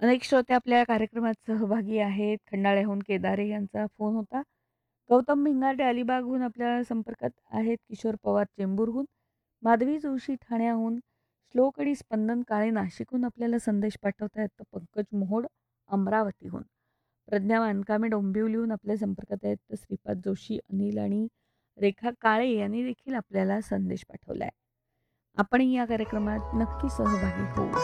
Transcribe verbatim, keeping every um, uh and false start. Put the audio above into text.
अनेक श्रोते आपल्या कार्यक्रमात सहभागी आहेत. खंडाळ्याहून केदारे यांचा फोन होता. गौतम भिंगारडे अलिबागहून आपल्या संपर्कात आहेत. किशोर पवार चेंबूरहून, माधवी जोशी ठाण्याहून, श्लोक आणि स्पंदन काळे नाशिकहून आपल्याला संदेश पाठवतायत. तर पंकज मोहोड अमरावतीहून, प्रज्ञा वानकामे डोंबिवलीहून आपल्या संपर्कात आहेत. तर श्रीपाद जोशी, अनिल आणि रेखा काळे यांनी देखील आपल्याला संदेश पाठवला आहे. आपणही या कार्यक्रमात नक्की सहभागी होऊ